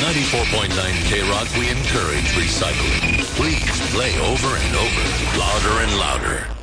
94.9 K-Rock, we encourage recycling. Please play over and over, louder and louder.